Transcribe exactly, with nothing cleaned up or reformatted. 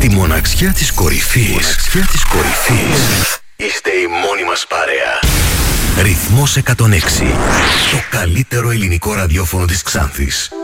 μοναξιά της κορυφής. Η μοναξιά της κορυφής. Είστε η μόνη μας παρέα. Ρυθμός εκατόν έξι. Το καλύτερο ελληνικό ραδιόφωνο της Ξάνθης.